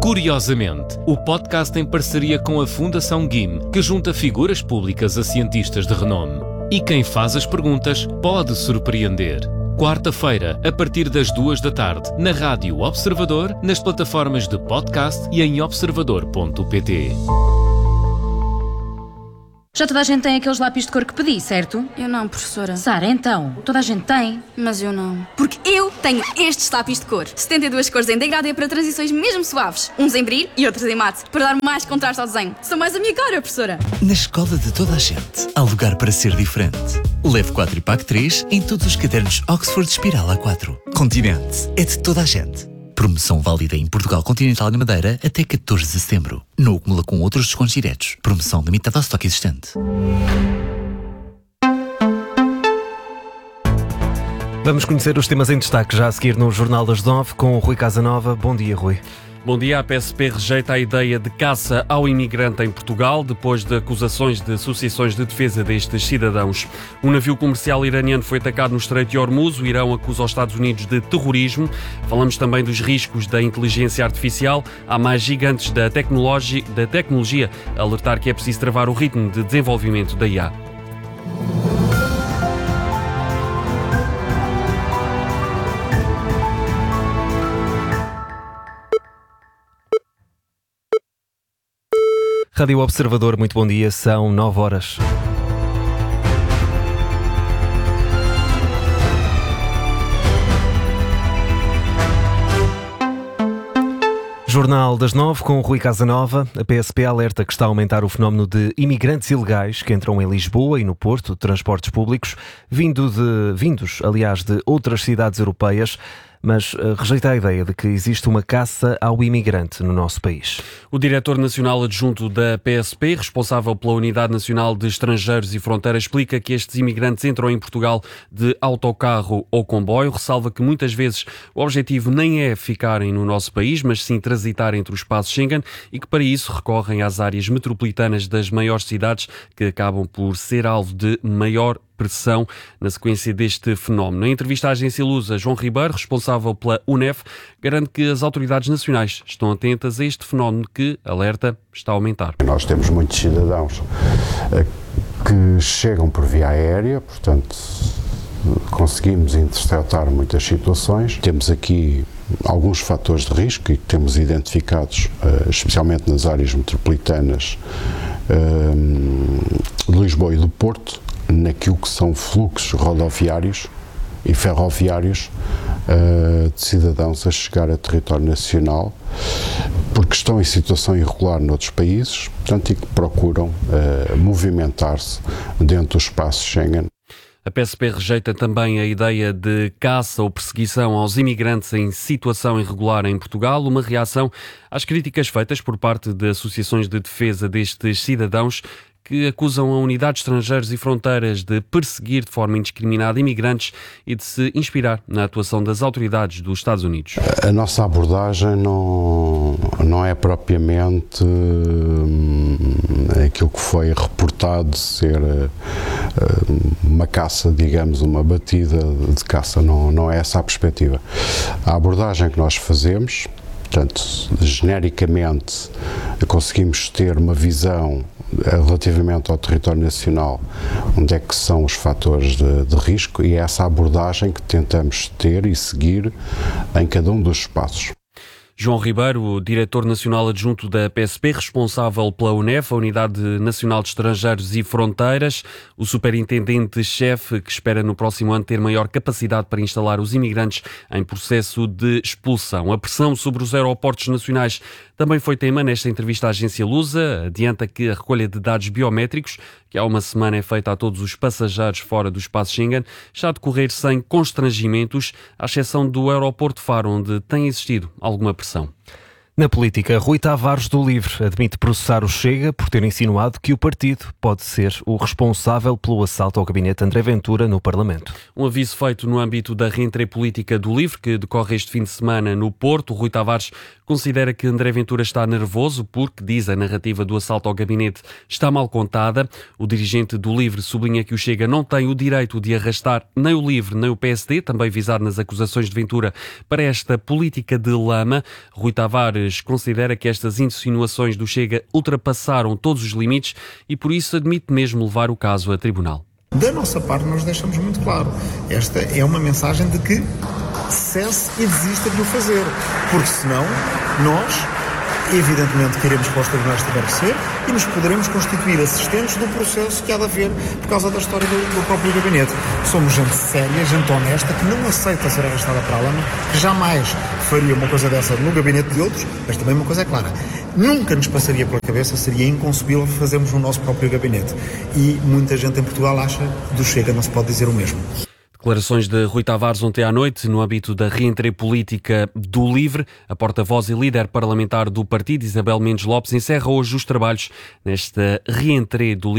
Curiosamente, o podcast em parceria com a Fundação GIM, que junta figuras públicas a cientistas de renome. E quem faz as perguntas pode surpreender. Quarta-feira, a partir das 14h, na Rádio Observador, nas plataformas de podcast e em observador.pt. Já toda a gente tem aqueles lápis de cor que pedi, certo? Eu não, professora. Sara, então, toda a gente tem. Mas eu não. Porque eu tenho estes lápis de cor. 72 cores em degradê para transições mesmo suaves. Uns em brilho e outros em mate, para dar mais contraste ao desenho. São mais a minha cara, professora. Na escola de toda a gente, há lugar para ser diferente. Leve 4 e pague 3 em todos os cadernos Oxford Espiral A4. Continente é de toda a gente. Promoção válida em Portugal Continental e na Madeira até 14 de setembro. Não acumula com outros descontos diretos. Promoção limitada ao estoque existente. Vamos conhecer os temas em destaque já a seguir no Jornal das 9 com o Rui Casanova. Bom dia, Rui. Bom dia. A PSP rejeita a ideia de caça ao imigrante em Portugal depois de acusações de associações de defesa destes cidadãos. Um navio comercial iraniano foi atacado no Estreito de Hormuz. O Irão acusa os Estados Unidos de terrorismo. Falamos também dos riscos da inteligência artificial. Há mais gigantes da tecnologia a alertar que é preciso travar o ritmo de desenvolvimento da IA. Rádio Observador, muito bom dia, são 9 horas. Jornal das 9 com o Rui Casanova. A PSP alerta que está a aumentar o fenómeno de imigrantes ilegais que entram em Lisboa e no Porto, transportes públicos, vindos, aliás, de outras cidades europeias, mas rejeita a ideia de que existe uma caça ao imigrante no nosso país. O diretor nacional adjunto da PSP, responsável pela Unidade Nacional de Estrangeiros e Fronteiras, explica que estes imigrantes entram em Portugal de autocarro ou comboio. Ressalva que muitas vezes o objetivo nem é ficarem no nosso país, mas sim transitar entre os espaços Schengen e que para isso recorrem às áreas metropolitanas das maiores cidades que acabam por ser alvo de maior pressão na sequência deste fenómeno. Em entrevista à agência Lusa, João Ribeiro, responsável pela UNEF, garante que as autoridades nacionais estão atentas a este fenómeno que, alerta, está a aumentar. Nós temos muitos cidadãos que chegam por via aérea, portanto conseguimos interceptar muitas situações. Temos aqui alguns fatores de risco e que temos identificados, especialmente nas áreas metropolitanas de Lisboa e do Porto, naquilo que são fluxos rodoviários e ferroviários de cidadãos a chegar a território nacional porque estão em situação irregular noutros países, portanto, e que procuram movimentar-se dentro do espaço Schengen. A PSP rejeita também a ideia de caça ou perseguição aos imigrantes em situação irregular em Portugal, uma reação às críticas feitas por parte de associações de defesa destes cidadãos que acusam a Unidade de Estrangeiros e Fronteiras de perseguir de forma indiscriminada imigrantes e de se inspirar na atuação das autoridades dos Estados Unidos. A nossa abordagem não é propriamente aquilo que foi reportado de ser uma caça, digamos, uma batida de caça. Não é essa a perspectiva. A abordagem que nós fazemos, portanto, genericamente, conseguimos ter uma visão relativamente ao território nacional, onde é que são os fatores de risco, e é essa abordagem que tentamos ter e seguir em cada um dos espaços. João Ribeiro, o diretor nacional adjunto da PSP, responsável pela UNEF, a Unidade Nacional de Estrangeiros e Fronteiras, o superintendente-chefe que espera no próximo ano ter maior capacidade para instalar os imigrantes em processo de expulsão. A pressão sobre os aeroportos nacionais também foi tema nesta entrevista à agência Lusa. Adianta que a recolha de dados biométricos, que há uma semana é feita a todos os passageiros fora do espaço Schengen, está a decorrer sem constrangimentos, à exceção do aeroporto de Faro, onde tem existido alguma pressão. Na política, Rui Tavares do LIVRE admite processar o Chega por ter insinuado que o partido pode ser o responsável pelo assalto ao gabinete André Ventura no Parlamento. Um aviso feito no âmbito da reentrée política do LIVRE, que decorre este fim de semana no Porto. Rui Tavares considera que André Ventura está nervoso porque, diz, a narrativa do assalto ao gabinete está mal contada. O dirigente do LIVRE sublinha que o Chega não tem o direito de arrastar nem o LIVRE nem o PSD, também visado nas acusações de Ventura, para esta política de lama. Rui Tavares Tavares considera que estas insinuações do Chega ultrapassaram todos os limites e por isso admite mesmo levar o caso a tribunal. Da nossa parte nós deixamos muito claro, esta é uma mensagem de que cesse e desista de o fazer, porque senão nós evidentemente queremos que os tribunais tiver que ser e nos poderemos constituir assistentes do processo que há de haver por causa da história do próprio gabinete. Somos gente séria, gente honesta, que não aceita ser arrastada para a lama, que jamais faria uma coisa dessa no gabinete de outros, mas também uma coisa é clara, nunca nos passaria pela cabeça, seria inconcebível fazermos no nosso próprio gabinete. E muita gente em Portugal acha que do Chega não se pode dizer o mesmo. Declarações de Rui Tavares ontem à noite, no âmbito da reentrée política do LIVRE. A porta-voz e líder parlamentar do partido, Isabel Mendes Lopes, encerra hoje os trabalhos nesta reentrée do LIVRE.